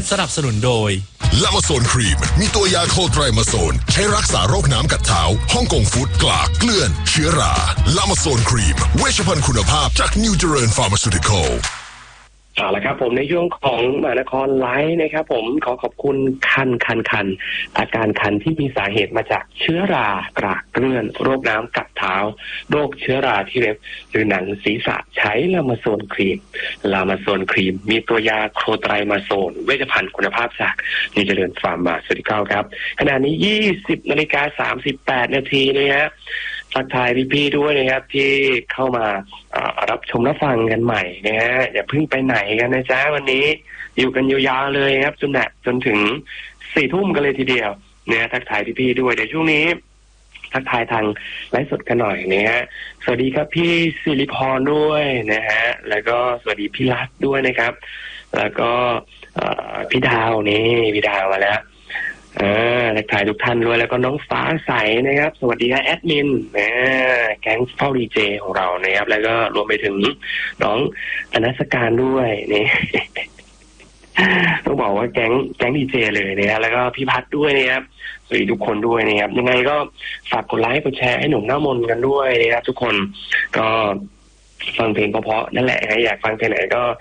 สนับสนุนโดยลามาโซนครีมมีตัวยาโคไตรมาโซนใช้รักษาโรคน้ำกัดเท้าฮ่องกงฟู้ดกลากเกลื่อนเชื้อราลามาโซนครีมเวชภัณฑ์คุณภาพจากนิวเจริญฟาร์มาซูติคอลเอาละครับผมในช่วงของมหานครไลฟ์นะครับผมขอขอบคุณคันอาการคันที่มีสาเหตุมาจากเชื้อรากรากเกลื่อนโรคน้ำกัดเท้าโรคเชื้อราที่เล็บหรือหนังศีรษะใช้ลามาโซนครีมมีตัวยาโคไตรมาโซนเวชภัณฑ์คุณภาพจากนิวเจริญฟาร์มาซูติคอลครับขณะนี้ 20:38 นาทีนะฮะทักทายพี่ๆด้วยนะครับที่เข้ามารับชมรับฟังกันใหม่นะฮะอย่าเพิ่งไปไหนกันนะจ๊ะวันนี้อยู่กันยาวๆเลยครับจนถึง 4 ทุ่มกันเลยทีเดียวเนี่ยทักทายพี่ๆด้วยเดี๋ยวช่วงนี้ทักทายทางไลฟ์สดกันหน่อยนะฮะสวัสดีครับพี่สิริพรด้วยนะฮะแล้วก็สวัสดีพี่รัตด้วยนะครับแล้วก็พี่ดาวนี่พี่ดาวมาแล้วทักทายทุกท่านด้วยแล้วก็น้องฟ้าใสนะครับสวัสดีครับแอดมินแก๊งเฝ้าดีเจของเรานะครับแล้วก็รวมไปถึงน้องอนัสการด้วยนี่ ต้องบอกว่าแก๊งดีเจเลยนะครับแล้วก็พี่พัดด้วยนะครับสวัสดีทุกคนด้วยนะครับยังไงก็ฝากกดไลค์กดแชร์ให้หนุ่มหน้ามนกันด้วยนะครับทุกคนก็ฟังเพลงเพราะๆนั่นแหละอยากฟังเพลงไหนก็